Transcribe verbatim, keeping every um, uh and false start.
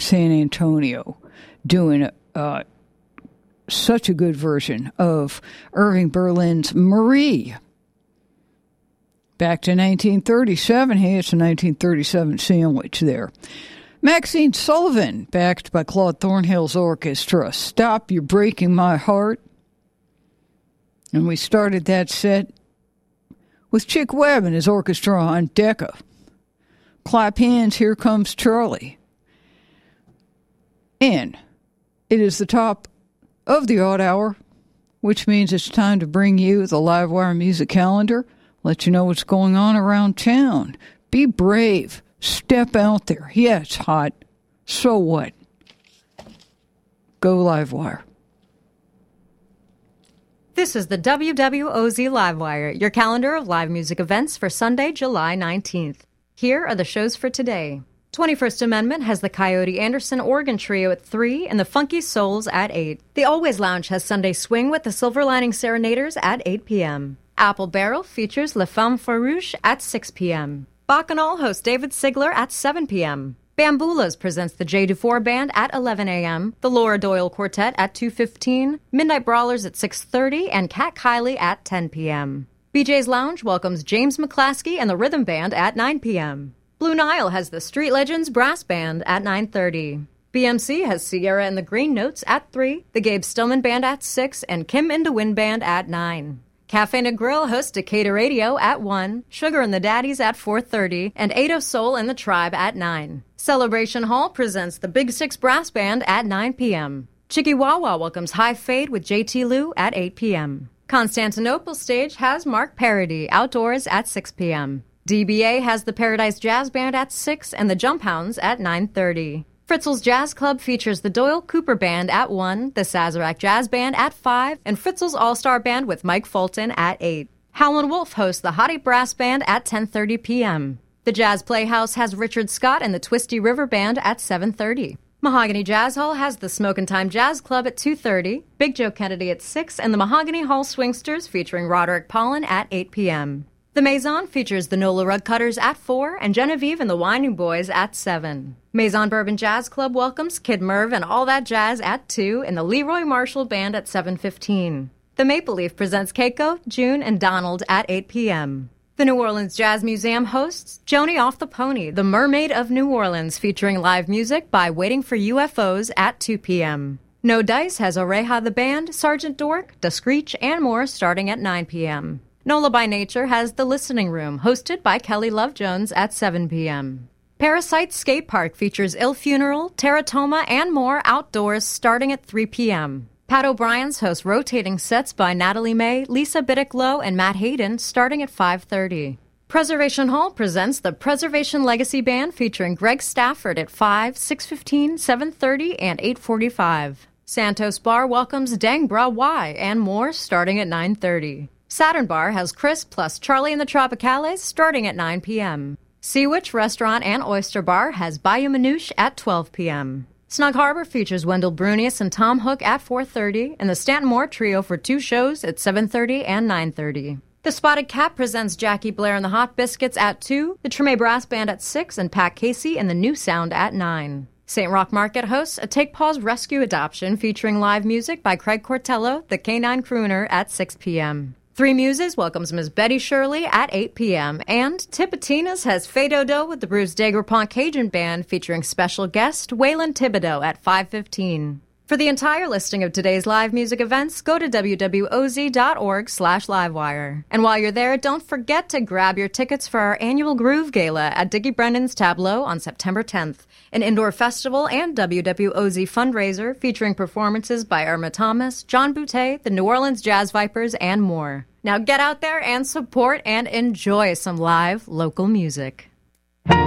San Antonio doing uh, such a good version of Irving Berlin's Marie. Back to nineteen thirty-seven. Hey, it's a nineteen thirty-seven sandwich there. Maxine Sullivan, backed by Claude Thornhill's orchestra, Stop, You're Breaking My Heart. And we started that set with Chick Webb and his orchestra on Decca. Clap hands, Here Comes Charlie. And it is the top of the odd hour, which means it's time to bring you the Livewire music calendar, let you know what's going on around town. Be brave. Step out there. Yeah, it's hot. So what? Go Livewire. This is the W W O Z Livewire, your calendar of live music events for Sunday, July nineteenth. Here are the shows for today. twenty-first Amendment has the Coyote Anderson Organ Trio at three and the Funky Souls at eight. The Always Lounge has Sunday Swing with the Silver Lining Serenaders at eight p.m. Apple Barrel features La Femme Farouche at six p.m. Bacchanal hosts David Sigler at seven p.m. Bamboolas presents the Jay Dufour Band at eleven a.m., the Laura Doyle Quartet at two fifteen, Midnight Brawlers at six thirty, and Kat Kiley at ten p.m. B J's Lounge welcomes James McClaskey and the Rhythm Band at nine p.m. Blue Nile has the Street Legends Brass Band at nine thirty. B M C has Sierra and the Green Notes at three, the Gabe Stillman Band at six, and Kim Indewin Band at nine. Cafe and Grill hosts Decatur Radio at one, Sugar and the Daddies at four thirty, and Ado Soul and the Tribe at nine. Celebration Hall presents the Big Six Brass Band at nine p.m. Chikiwawa welcomes High Fade with J T Lou at eight p.m. Constantinople Stage has Mark Parody outdoors at six p.m. D B A has the Paradise Jazz Band at six and the Jump Hounds at nine thirty. Fritzl's Jazz Club features the Doyle Cooper Band at one, the Sazerac Jazz Band at five, and Fritzl's All-Star Band with Mike Fulton at eight. Howlin' Wolf hosts the Hottie Brass Band at ten thirty p.m. The Jazz Playhouse has Richard Scott and the Twisty River Band at seven thirty. Mahogany Jazz Hall has the Smokin' Time Jazz Club at two thirty, Big Joe Kennedy at six, and the Mahogany Hall Swingsters featuring Roderick Pollen at eight p.m. The Maison features the Nola Rug Cutters at four and Genevieve and the Whining Boys at seven. Maison Bourbon Jazz Club welcomes Kid Merv and All That Jazz at two and the Leroy Marshall Band at seven fifteen. The Maple Leaf presents Keiko, June, and Donald at eight p.m. The New Orleans Jazz Museum hosts Joni Off the Pony, the Mermaid of New Orleans, featuring live music by Waiting for U F Os at two p.m. No Dice has Oreja the Band, Sergeant Dork, Da Screech, and more starting at nine p.m. Nola by Nature has The Listening Room, hosted by Kelly Love Jones at seven p.m. Parasite Skate Park features Il Funeral, Teratoma, and more outdoors starting at three p.m. Pat O'Brien's hosts rotating sets by Natalie May, Lisa Biddick-Lowe, and Matt Hayden starting at five thirty. Preservation Hall presents the Preservation Legacy Band featuring Greg Stafford at five, six fifteen, seven thirty, and eight forty-five. Santos Bar welcomes Dang Bra Y and more starting at nine thirty. Saturn Bar has Chris plus Charlie and the Tropicales starting at nine p.m. Sea Witch Restaurant and Oyster Bar has Bayou Manouche at twelve p.m. Snug Harbor features Wendell Brunius and Tom Hook at four thirty, and the Stanton Moore Trio for two shows at seven thirty and nine thirty. The Spotted Cat presents Jackie Blair and the Hot Biscuits at two, the Treme Brass Band at six, and Pat Casey and the New Sound at nine. Saint Roch Market hosts a Take Pause Rescue Adoption featuring live music by Craig Cortello, the Canine Crooner, at six p.m. Three Muses welcomes Miss Betty Shirley at eight p.m. And Tipitina's has Fay Dodo with the Bruce Daguerreaupont Cajun Band featuring special guest Waylon Thibodeau at five fifteen. For the entire listing of today's live music events, go to w w o z dot org slash livewire. And while you're there, don't forget to grab your tickets for our annual Groove Gala at Dickie Brennan's Tableau on September tenth, an indoor festival and W W O Z fundraiser featuring performances by Irma Thomas, John Boutte, the New Orleans Jazz Vipers, and more. Now get out there and support and enjoy some live local music.